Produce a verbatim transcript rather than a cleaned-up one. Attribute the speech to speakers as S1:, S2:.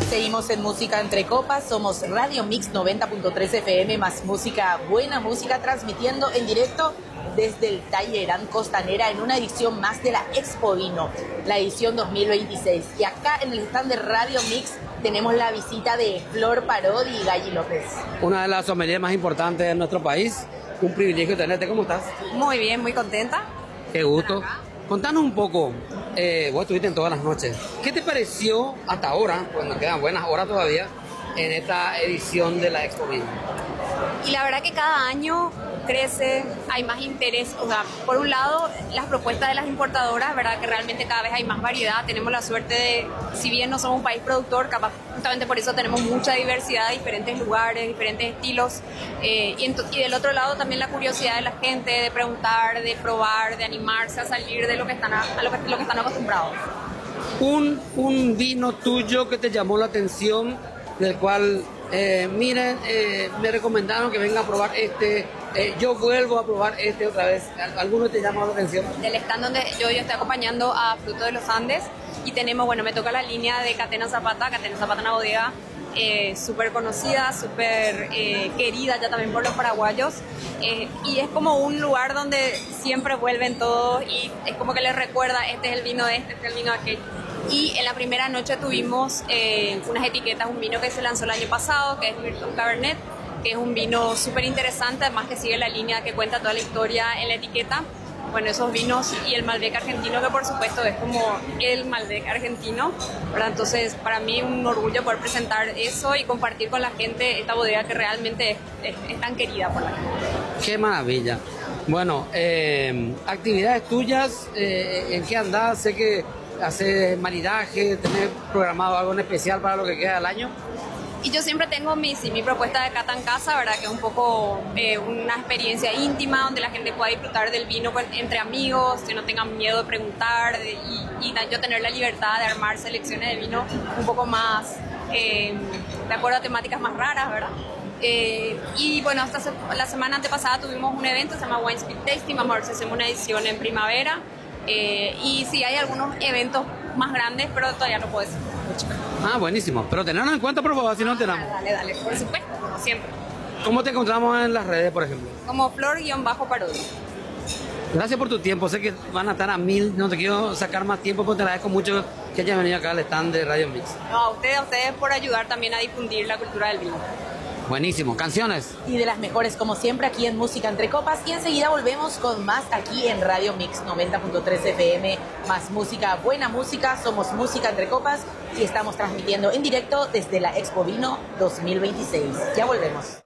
S1: Seguimos en Música Entre Copas, somos Radio Mix noventa punto tres F M, más música, buena música, transmitiendo en directo desde el Talleyrand Costanera en una edición más de la Expo Vino, la edición dos mil veintiséis. Y acá en el stand de Radio Mix tenemos la visita de Flor Parodi y Galli López.
S2: Una de las sommeliers más importantes de nuestro país, un privilegio tenerte. ¿Cómo estás?
S3: Muy bien, muy contenta.
S2: Qué gusto. Contanos un poco, eh, vos estuviste en todas las noches, ¿qué te pareció hasta ahora, pues nos quedan buenas horas todavía, en esta edición de la Expo Vino?
S3: Y la verdad que cada año crece, hay más interés, o sea, por un lado las propuestas de las importadoras, verdad que realmente cada vez hay más variedad, tenemos la suerte de, si bien no somos un país productor, capaz, justamente por eso tenemos mucha diversidad, diferentes lugares, diferentes estilos, eh, y, ento- y del otro lado también la curiosidad de la gente de preguntar, de probar, de animarse a salir de lo que están, a, a lo, que, lo que están acostumbrados.
S2: Un, un vino tuyo que te llamó la atención, del cual, eh, miren, eh, me recomendaron que venga a probar este, eh, yo vuelvo a probar este otra vez. ¿Alguno te llamó la atención?
S3: Del stand donde yo, yo estoy acompañando a Fruto de los Andes y tenemos, bueno, me toca la línea de Catena Zapata, Catena Zapata, una bodega eh, súper conocida, súper eh, querida ya también por los paraguayos, eh, y es como un lugar donde siempre vuelven todos y es como que les recuerda, este es el vino de este, este es el vino de aquel. Y en la primera noche tuvimos eh, unas etiquetas, un vino que se lanzó el año pasado, que es Virtud Cabernet, que es un vino súper interesante, además que sigue la línea que cuenta toda la historia en la etiqueta. Bueno, esos vinos y el Malbec argentino, que por supuesto es como el Malbec argentino, ¿verdad? Entonces, para mí un orgullo poder presentar eso y compartir con la gente esta bodega que realmente es, es, es tan querida por la gente.
S2: ¡Qué maravilla! Bueno, eh, actividades tuyas, eh, ¿en qué andás? Sé que haces maridaje, tenés programado algo en especial para lo que queda del año.
S3: Y yo siempre tengo mi, sí, mi propuesta de cata en casa, ¿verdad? Que es un poco eh, una experiencia íntima donde la gente pueda disfrutar del vino con, entre amigos, que no tengan miedo de preguntar de, y, y yo tener la libertad de armar selecciones de vino un poco más eh, de acuerdo a temáticas más raras, ¿verdad? Eh, y bueno, hasta se, la semana antepasada tuvimos un evento, se llama Wine Speed Tasting, vamos a ver si hacemos una edición en primavera. Eh, y sí hay algunos eventos más grandes, pero todavía no puedo decir mucho.
S2: Ah, buenísimo. Pero tenernos en cuenta, por favor, si no tenemos.
S3: Dale, dale, por supuesto, como siempre.
S2: ¿Cómo te encontramos en las redes, por ejemplo?
S3: Como Flor-Parodi.
S2: Gracias por tu tiempo. Sé que van a estar a mil. No te quiero sacar más tiempo, pero te agradezco mucho que hayas venido acá al stand de Radio Mix.
S3: No, a ustedes, a ustedes por ayudar también a difundir la cultura del vino.
S2: Buenísimo. ¿Canciones?
S1: Y de las mejores, como siempre, aquí en Música Entre Copas. Y enseguida volvemos con más aquí en Radio Mix noventa punto tres F M. Más música, buena música. Somos Música Entre Copas y estamos transmitiendo en directo desde la Expo Vino dos mil veintiséis. Ya volvemos.